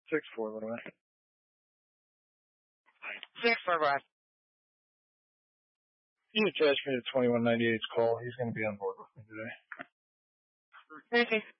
6-4, by the way. 6-4, boss. You attach me to 2198's call. He's going to be on board with me today. Okay.